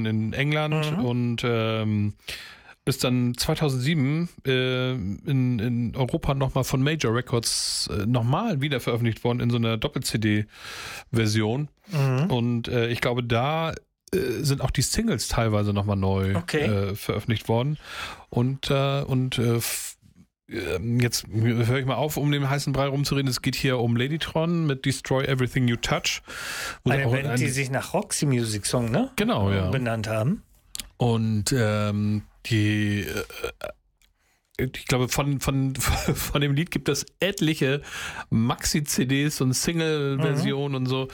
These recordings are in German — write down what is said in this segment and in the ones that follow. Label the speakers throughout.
Speaker 1: in England und ist dann 2007 in Europa nochmal von Major Records nochmal wieder veröffentlicht worden in so einer Doppel-CD-Version. Und ich glaube, da sind auch die Singles teilweise nochmal neu veröffentlicht worden. Und jetzt höre ich mal auf, um den heißen Brei rumzureden. Es geht hier um Ladytron mit Destroy Everything You Touch.
Speaker 2: Eine Band, die sich nach Roxy Music Song, ne?
Speaker 1: Genau, ja.
Speaker 2: benannt haben.
Speaker 1: Und ich glaube, von dem Lied gibt es etliche Maxi-CDs und Single-Versionen und so.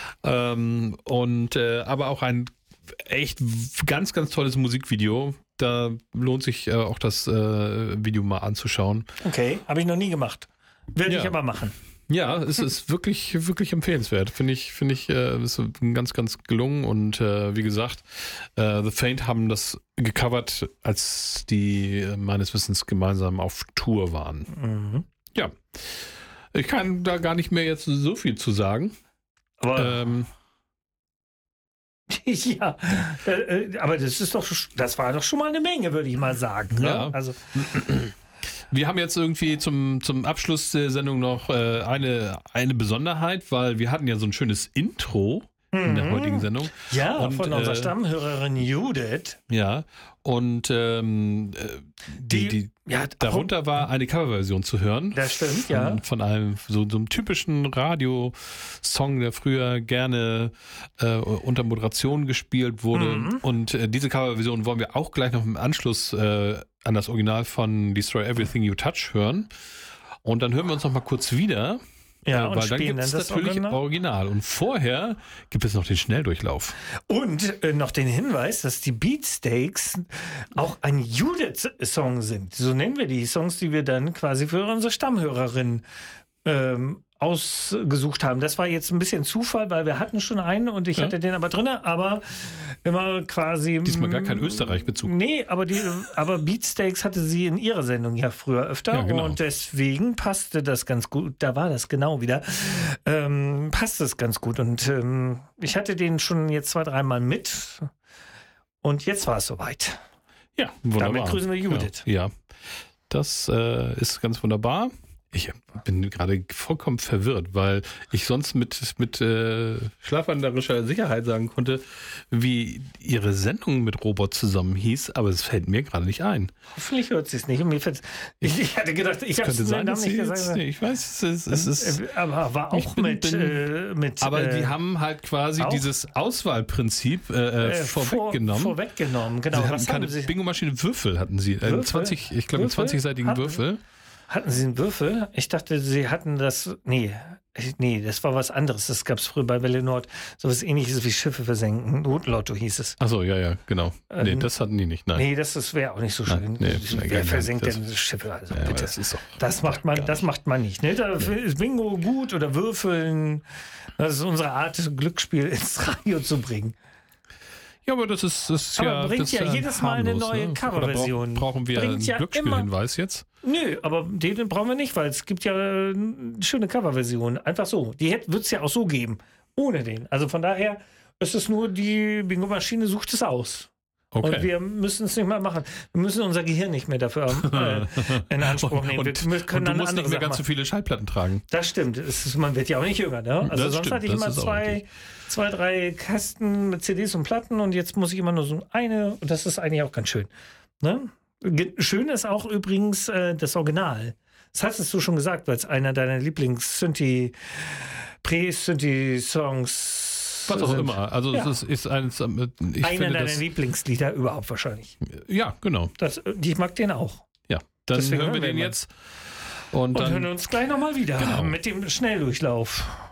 Speaker 1: Aber auch ein echt ganz, ganz tolles Musikvideo. Da lohnt sich auch das Video mal anzuschauen.
Speaker 2: Okay, habe ich noch nie gemacht. Werde ich aber machen.
Speaker 1: Ja, es ist wirklich, wirklich empfehlenswert. Finde ich, ist ganz, ganz gelungen. Und wie gesagt, The Faint haben das gecovert, als die meines Wissens gemeinsam auf Tour waren. Ja, ich kann da gar nicht mehr jetzt so viel zu sagen.
Speaker 2: Aber ja, aber das war doch schon mal eine Menge, würde ich mal sagen. Ne?
Speaker 1: Ja.
Speaker 2: Also
Speaker 1: wir haben jetzt irgendwie zum Abschluss der Sendung noch eine Besonderheit, weil wir hatten ja so ein schönes Intro in der heutigen Sendung.
Speaker 2: Ja, und, von unserer Stammhörerin Judith.
Speaker 1: Ja, und darunter war eine Coverversion zu hören.
Speaker 2: Das stimmt, ja.
Speaker 1: Von einem so einem typischen Radiosong, der früher gerne unter Moderation gespielt wurde. Und diese Coverversion wollen wir auch gleich noch im Anschluss an das Original von Destroy Everything You Touch hören. Und dann hören wir uns noch mal kurz wieder.
Speaker 2: Ja,
Speaker 1: weil dann gibt es natürlich Original. Und vorher gibt es noch den Schnelldurchlauf.
Speaker 2: Und noch den Hinweis, dass die Beatsteaks auch ein Judith-Song sind. So nennen wir die Songs, die wir dann quasi für unsere Stammhörerin ausgesucht haben. Das war jetzt ein bisschen Zufall, weil wir hatten schon einen und ich hatte den aber drin, aber immer quasi...
Speaker 1: Diesmal gar kein Österreich-Bezug.
Speaker 2: Nee, aber Beatsteaks hatte sie in ihrer Sendung ja früher öfter und deswegen passte das ganz gut. Da war das genau wieder. Passt es ganz gut und ich hatte den schon jetzt 2-3 Mal mit und jetzt war es soweit.
Speaker 1: Ja, wunderbar.
Speaker 2: Damit grüßen wir Judith.
Speaker 1: Ja, das ist ganz wunderbar. Ich bin gerade vollkommen verwirrt, weil ich sonst mit schlafwandlerischer Sicherheit sagen konnte, wie ihre Sendung mit Robot zusammen hieß, aber es fällt mir gerade nicht ein.
Speaker 2: Hoffentlich hört sie es nicht. Ich hatte gedacht, ich habe es
Speaker 1: den
Speaker 2: Namen nicht gesagt.
Speaker 1: Ich weiß, es ist...
Speaker 2: Aber war auch mit...
Speaker 1: Aber die haben halt quasi dieses Auswahlprinzip vorweggenommen.
Speaker 2: Vorweggenommen, genau.
Speaker 1: Sie hatten keine Bingo-Maschine, Würfel hatten sie. Einen 20-seitigen Würfel.
Speaker 2: Hatten Sie einen Würfel? Ich dachte, Sie hatten das... Nee, das war was anderes. Das gab es früher bei Welle Nord. So was Ähnliches wie Schiffe versenken. Notlotto hieß es.
Speaker 1: Achso, ja, genau. Nee, das hatten die nicht, nein.
Speaker 2: Nee, das wäre auch nicht so schön. Wer versenkt denn Schiffe? Also bitte. Das macht man nicht. Ne? Da ist Bingo gut oder Würfeln. Das ist unsere Art, Glücksspiel ins Radio zu bringen.
Speaker 1: Ja, aber das ist
Speaker 2: aber bringt ja jedes Mal eine neue Coverversion.
Speaker 1: Brauchen wir einen Glücksspielhinweis jetzt?
Speaker 2: Nö, aber den brauchen wir nicht, weil es gibt ja eine schöne Coverversion. Einfach so. Die wird es ja auch so geben. Ohne den. Also von daher ist es nur, die Bingo-Maschine sucht es aus. Okay. Und wir müssen es nicht mehr machen. Wir müssen unser Gehirn nicht mehr dafür in Anspruch nehmen. Wir können
Speaker 1: und du musst nicht mehr ganz so viele Schallplatten tragen.
Speaker 2: Das stimmt. Man wird ja auch nicht jünger. Ne? Also sonst hatte ich immer 2-3 Kästen mit CDs und Platten und jetzt muss ich immer nur so eine. Und das ist eigentlich auch ganz schön. Ne? Schön ist auch übrigens das Original. Das hattest du schon gesagt, weil es einer deiner Pre-Synthi-Songs
Speaker 1: was auch immer. Also es ist eines.
Speaker 2: Einer deiner Lieblingslieder überhaupt wahrscheinlich.
Speaker 1: Ja, genau.
Speaker 2: Ich mag den auch.
Speaker 1: Ja, dann hören wir den jetzt. Und dann
Speaker 2: hören uns gleich nochmal wieder mit dem Schnelldurchlauf.